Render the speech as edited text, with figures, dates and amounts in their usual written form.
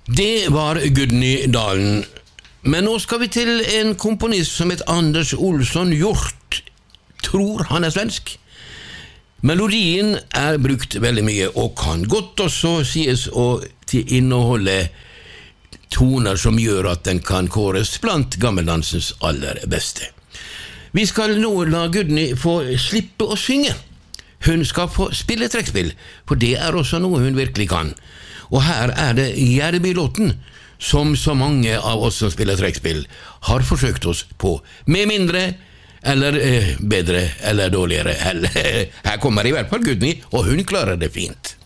Det var Gudny Dalen. Men nå skal vi til en komponist som heter Anders Olsson Hjort. Tror han svensk. Melodien brukt veldig mye, og kan godt også sies å inneholde toner som gjør at den kan kåres blant gammeldansens aller beste. Vi skal nå la Gudny få slippe å synge. Hun skal få spille trekkspill, for det også noe hun virkelig kan. Og her det Jerby-låten, som så mange av oss som spiller trekkspill har forsøkt oss på, med mindre eller bedre eller dårligere. Her kommer i hvert fall Gudny, og hun klarer det fint.